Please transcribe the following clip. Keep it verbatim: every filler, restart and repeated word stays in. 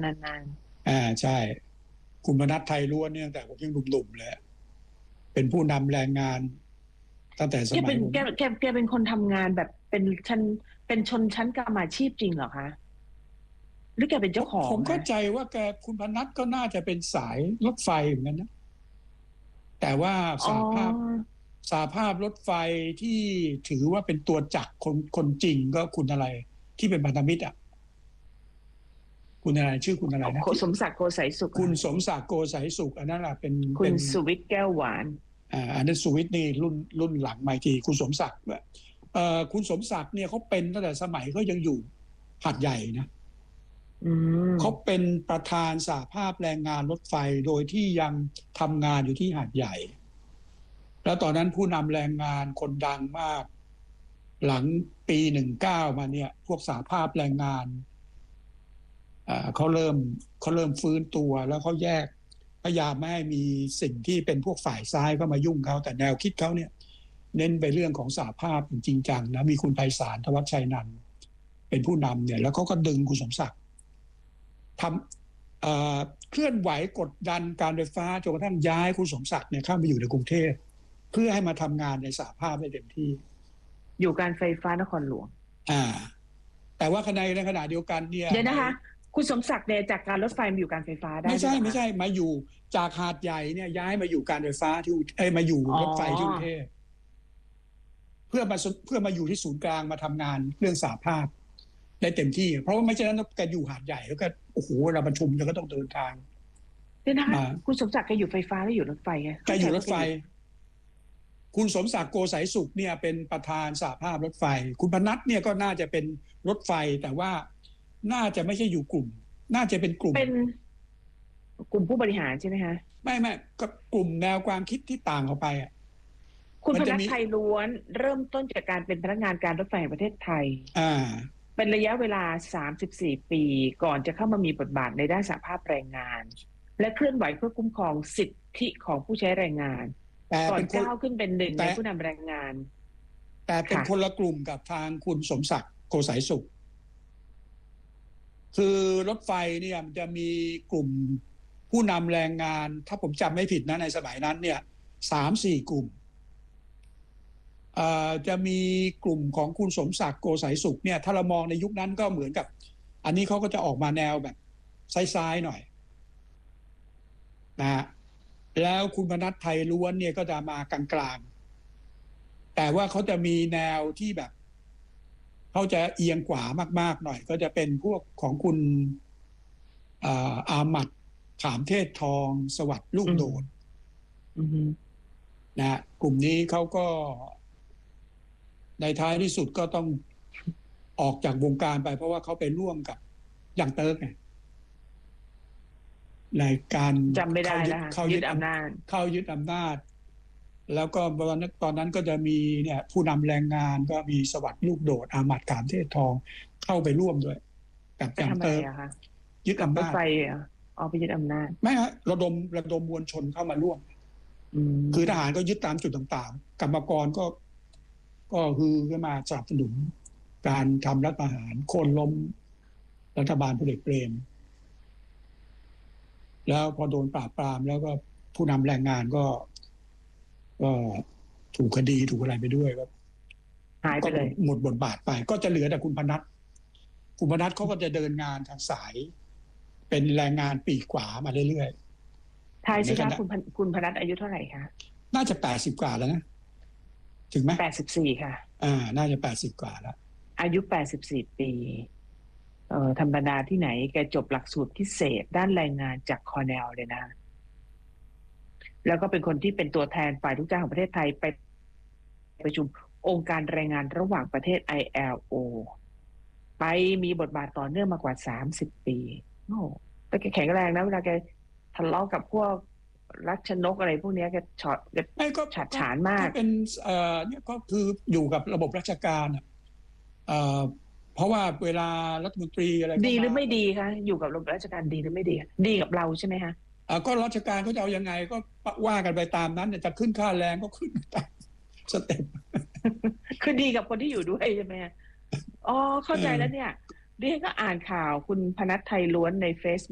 นานอ่าใช่คุณมนัสไทยล้วนเนี่ยแต่ผมยังหนุ่มๆเลยเป็นผู้นำแรงงานตั้งแต่สแกเป็นมัยผมแกแกแกเป็นคนทำงานแบบเป็นชั้นเป็นชนชั้นกรรมาชีพจริงเหรอคะหรือแกเป็นเจ้าของผมเข้าคะใจว่าแกคุณพนัสก็น่าจะเป็นสายรถไฟเหมือนกันนะแต่ว่าอ๋อสหภาพสหภาพรถไฟที่ถือว่าเป็นตัวจักรคนคนจริงก็คุณอะไรที่เป็นพันธมิตรอ่ะคุณอะไรชื่อคุณอะไรนะที่สมศักดิ์โกไสยสุขคุณอะสมศักดิ์โกไสยสุขอันนั้นแหละเป็นคุณเป็นสุวิทย์แก้วหวานอ่าอันนั้นสุวิทย์นี่รุ่นรุ่นหลังมาอีกทีคุณสมศักดิ์เอ่อคุณสมศักดิ์เนี่ยเขาเป็นตั้งแต่สมัยเขายังอยู่หาดใหญ่นะอืมเขาเป็นประธานสหภาพแรงงานรถไฟโดยที่ยังทำงานอยู่ที่หาดใหญ่แล้วตอนนั้นผู้นำแรงงานคนดังมากหลังปีหนึ่งเก้ามาเนี่ยพวกสหภาพแรงงานเขาเริ่มเขาเริ่มฟื้นตัวแล้วเขาแยกพยายามไม่ให้มีสิ่งที่เป็นพวกฝ่ายซ้ายเข้ามายุ่งเขาแต่แนวคิดเขาเนี่ยเน้นไปเรื่องของสหภาพจริงจังนะมีคุณไพศาลธวัชชัยนันท์เป็นผู้นำเนี่ยแล้วเขาก็ดึงคุณสมศักดิ์ทำเอ่อเคลื่อนไหวกดดันการไฟฟ้าจนกระทั่งย้ายคุณสมศักดิ์เนี่ยเข้ามาอยู่ในกรุงเทพเพื่อให้มาทำงานในสหภาพได้เต็มที่อยู่การไฟฟ้านครหลวงอ่าแต่ว่าขณะในขณะเดียวกันเนี่ยเดี๋ยวนะคะคุณสมศักดิ์เนี่ยจากการรถไฟมาอยู่การไฟฟ้าได้ไม่ใช่หรือเปล่าไม่ใช่มาอยู่จากหาดใหญ่เนี่ยย้ายมาอยู่การไฟฟ้าที่เอ้ยมาอยู่รถไฟที่กรุงเทพเพื่อมาเพื่อมาอยู่ที่ศูนย์กลางมาทำงานเรื่องสหภาพได้เต็มที่เพราะว่าไม่ใช่นั้นแกอยู่หาดใหญ่แล้วก็โอ้โหเราประชุมแล้วก็ต้องเดินทางเดี๋ยวนะคะคุณสมศักดิ์แกอยู่ไฟฟ้าแล้วอยู่รถไฟไงแกอยู่รถไฟคุณสมศักดิ์โกไสยสุขเนี่ยเป็นประธานสหภาพรถไฟคุณพนัสเนี่ยก็น่าจะเป็นรถไฟแต่ว่าน่าจะไม่ใช่อยู่กลุ่มน่าจะเป็นกลุ่มเป็นกลุ่มผู้บริหารใช่ไหมคะไม่ไม่ก็กลุ่มแนวความคิดที่ต่างออกไปอ่ะคุณพนัสไทยล้วนเริ่มต้นจากการเป็นพนักงานการรถไฟแห่งประเทศไทยอ่าเป็นระยะเวลาสามสิบสี่ปีก่อนจะเข้ามามีบทบาทในด้านสหภาพแรงงานและเคลื่อนไหวเพื่อคุ้มครองสิทธิของผู้ใช้แรงงานก่อนก้าวขึ้นเป็นหนึ่งในผู้นำแรงงานแต่เป็นคนละกลุ่มกับทางคุณสมศักดิ์โกไสยสุขคือรถไฟเนี่ยมันจะมีกลุ่มผู้นำแรงงานถ้าผมจำไม่ผิดนะในสมัยนั้นเนี่ยสามสี่กลุ่มจะมีกลุ่มของคุณสมศักดิ์โกไสยสุขเนี่ยถ้าเรามองในยุคนั้นก็เหมือนกับอันนี้เขาก็จะออกมาแนวแบบซ้ายๆหน่อยนะฮะแล้วคุณพนัสไทยล้วนเนี่ยก็จะมากลางๆแต่ว่าเขาจะมีแนวที่แบบเขาจะเอียงขวามากๆหน่อยก็จะเป็นพวกของคุณอาหมัดขามเทศทองสวัสดิ์ลูกโดดนะกลุ่มนี้เขาก็ในท้ายที่สุดก็ต้องออกจากวงการไปเพราะว่าเขาไปร่วมกับยังเติร์กไงในการจำไม่ได้แล้วเขายึดอำนาจเข้ายึดอำนาจแล้วก็ตอนนั้นก็จะมีเนี่ยผู้นำแรงงานก็มีสวัสดิ์ลูกโดดอาหมัดขามเทศทองเข้าไปร่วมด้วยกับยังเติร์กยึดอำนาจไปเอาไปยึดอำนาจไม่ฮะระดมระดมมวลชนเข้ามาร่วมคือทหารก็ยึดตามจุดต่างๆกรรมกรก็ก็คือขึ้นมาสนับสนุนการทำรัฐประหารโค่นล้มรัฐบาลพลเอกเปรมแล้วพอโดนปราบปรามแล้วก็ผู้นำแรงงานก็ก็ถูกคดีถูกอะไรไปด้วยก็หายไปเลยหมดบทบาทไปก็จะเหลือแต่คุณพนัสคุณพนัสเขาก็จะเดินงานทางสายเป็นแรงงานปีกขวามาเรื่อยๆทายสิคะคุณคุณพนัสอายุเท่าไหร่คะน่าจะแปดสิบกว่าแล้วนะถึงไหมแปดสิบสี่ค่ะอ่าน่าจะแปดสิบกว่าแล้วอายุแปดสิบสี่ปีเอ่อธรรมดาที่ไหนแกจบหลักสูตรพิเศษด้านแรงงานจากคอร์เนลเลยนะแล้วก็เป็นคนที่เป็นตัวแทนฝ่ายลูกจ้างของประเทศไทยไปประชุมองค์การแรงงานระหว่างประเทศ ไอ แอล โอ ไปมีบทบาทต่อเนื่องมากว่าสามสิบปีโอ้แต่แกแข็งแรงนะเวลาแกทะเลาะกับพวกรัชนกอะไรพวกนี้แกช็อตแกฉัดฉานมากเป็นเอ่อเนี่ยก็คืออยู่กับระบบราชการอ่ะเอ่อเพราะว่าเวลารัฐมนตรีอะไรดีหรือไม่ดีคะอยู่กับระบบราชการดีหรือไม่ดีดีกับเราใช่ไหมคะอ่าก็ราชการเขาจะเอายังไงก็ว่ากันไปตามนั้นจะขึ้นค่าแรงก็ขึ้นตามสเต็ปคือดีกับคนที่อยู่ด้วยใช่ไหมอ๋อเข้าใจแล้วเนี่ยดิฉันก็อ่านข่าวคุณพนัสไทยล้วนในเฟซ